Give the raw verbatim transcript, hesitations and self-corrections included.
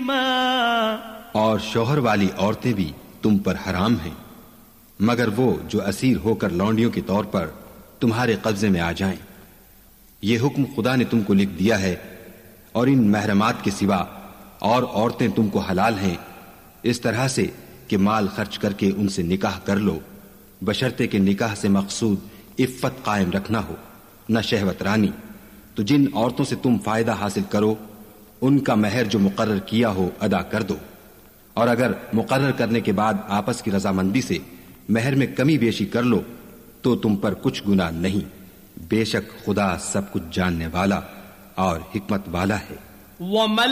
और शौहर वाली औरतें भी तुम पर हराम हैं, मगर वो जो असीर होकर लौंडियों के तौर पर तुम्हारे कब्जे में आ जाएं। ये हुक्म खुदा ने तुमको लिख दिया है, और इन महरमात के सिवा और औरतें तुमको हलाल हैं, इस तरह से कि माल खर्च करके उनसे निकाह कर लो, बशर्ते के निकाह से मकसूद इफ्फत कायम रखना हो, न शहवत रानी। तो जिन औरतों से तुम फायदा हासिल करो, उनका महर जो मुकर्रर किया हो अदा कर दो, और अगर मुकर्रर करने के बाद आपस की रजामंदी से महर में कमी बेशी कर लो तो तुम पर कुछ गुनाह नहीं। बेशक खुदा सब कुछ जानने वाला और हिकमत वाला है।